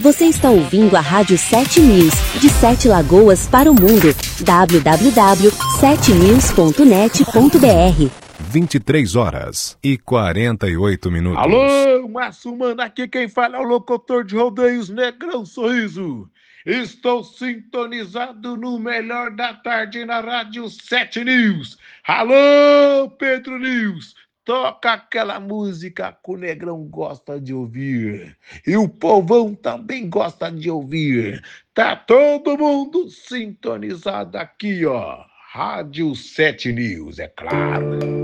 Você está ouvindo a Rádio 7 News, de 7 Lagoas para o mundo. www.7news.net.br 23h48. Alô, Massumano, aqui quem fala é o locutor de rodeios Negrão Sorriso. Estou sintonizado no melhor da tarde na Rádio 7 News. Alô, Pedro News, toca aquela música que o Negrão gosta de ouvir. E o povão também gosta de ouvir. Tá todo mundo sintonizado aqui, ó. Rádio 7 News, é claro.